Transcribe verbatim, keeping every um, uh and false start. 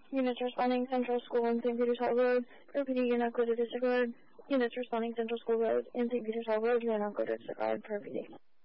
Units responding Central School in Saint Peters Hall Road. Per P D, you're not clear to disregard. Units responding Central School Road in Saint Peters Hall Road, you are not clear to disregard per P D.